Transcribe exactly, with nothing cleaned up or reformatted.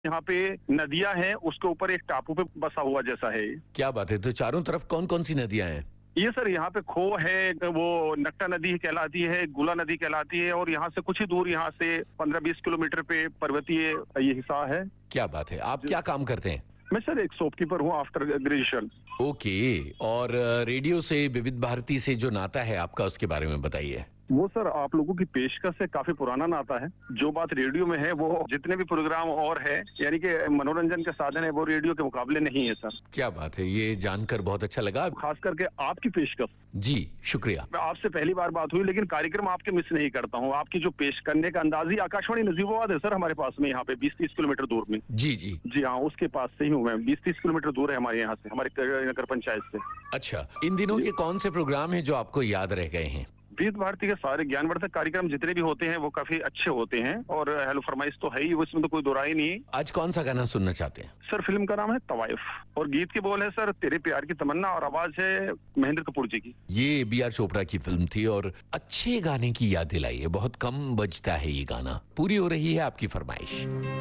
यहाँ पे नदियां हैं, उसके ऊपर एक टापू पे बसा हुआ जैसा है। क्या बात है। तो चारों तरफ कौन कौन सी नदियां हैं? ये सर यहाँ पे खो है, वो नक्टा नदी कहलाती है, गुला नदी कहलाती है, और यहाँ से कुछ ही दूर, यहाँ से पंद्रह बीस किलोमीटर पे पर्वतीय ये हिस्सा है। क्या बात है। आप क्या काम करते हैं? मैं सर एक शॉपकीपर हूँ आफ्टर ग्रेजुएशन। ओके। और अ, रेडियो से, विविध भारती से जो नाता है आपका, उसके बारे में बताइए। वो सर आप लोगों की पेशकश से काफी पुराना नाता है। जो बात रेडियो में है, वो जितने भी प्रोग्राम और है, यानी कि मनोरंजन के साधन है, वो रेडियो के मुकाबले नहीं है सर। क्या बात है, ये जानकर बहुत अच्छा लगा। खास करके आपकी पेशकश। जी शुक्रिया। मैं आपसे पहली बार बात हुई, लेकिन कार्यक्रम आपके मिस नहीं करता हूँ। आपकी जो पेश करने का अंदाज ही, आकाशवाणी नजीबाबाद है सर हमारे पास में, यहाँ पे बीस तीस किलोमीटर दूर में। जी जी जी हाँ, उसके पास से ही हूँ मैं। बीस तीस किलोमीटर दूर है हमारे यहाँ से, हमारे नगर पंचायत से। अच्छा, इन दिनों के कौन से प्रोग्राम हैं जो आपको याद रह गए हैं? विविध भारती के सारे ज्ञानवर्धक कार्यक्रम जितने भी होते हैं वो काफी अच्छे होते हैं, और हेलो फरमाइश तो है ही, उसमें तो कोई दो राय नहीं। आज कौन सा गाना सुनना चाहते हैं? सर फिल्म का नाम है तवाइफ, और गीत के बोल है सर तेरे प्यार की तमन्ना, और आवाज है महेंद्र कपूर जी की। ये बी आर चोपड़ा की फिल्म थी, और अच्छे गाने की याद दिलाई है। बहुत कम बजता है ये गाना। पूरी हो रही है आपकी फरमाइश।